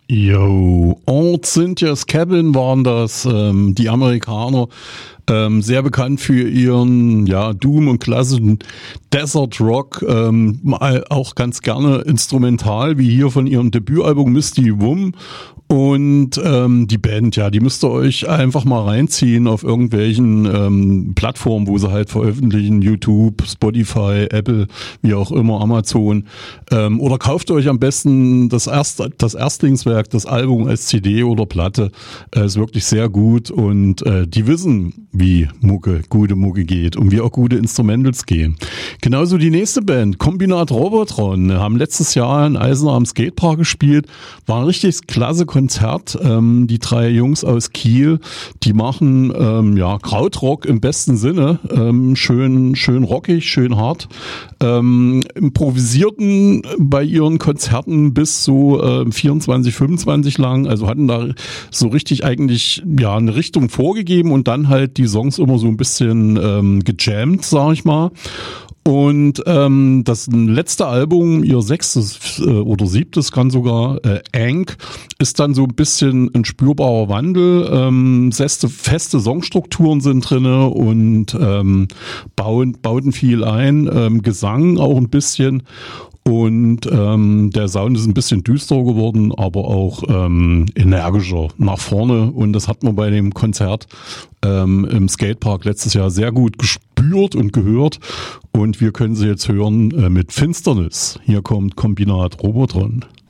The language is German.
Yo, Old Cynthia's Cabin waren das, die Amerikaner, sehr bekannt für ihren Doom und klassischen Desert Rock, auch ganz gerne instrumental, wie hier von ihrem Debütalbum Misty Womb. Und die Band, die müsst ihr euch einfach mal reinziehen auf irgendwelchen Plattformen, wo sie halt veröffentlichen, YouTube, Spotify, Apple, wie auch immer, Amazon. Oder kauft euch am besten das Erstlingswerk, das Album als CD oder Platte. Ist wirklich sehr gut und die wissen, wie gute Mucke geht und wie auch gute Instrumentals gehen. Genauso die nächste Band, Kombinat Robotron, haben letztes Jahr in Eisenach am Skatepark gespielt, war ein richtig klasse Konzert. Die drei Jungs aus Kiel, die machen Krautrock im besten Sinne, schön rockig, schön hart, improvisierten bei ihren Konzerten bis so 24, 25 lang, also hatten da so richtig eigentlich eine Richtung vorgegeben und dann halt die Songs immer so ein bisschen gejammt, sag ich mal. Und das letzte Album, ihr 6. oder 7. kann sogar, Ank, ist dann so ein bisschen ein spürbarer Wandel. Feste Songstrukturen sind drinne und bauten viel ein, Gesang auch ein bisschen. Und der Sound ist ein bisschen düsterer geworden, aber auch energischer nach vorne. Und das hat man bei dem Konzert im Skatepark letztes Jahr sehr gut gespürt und gehört. Und wir können sie jetzt hören mit Finsternis. Hier kommt Kombinat Robotron.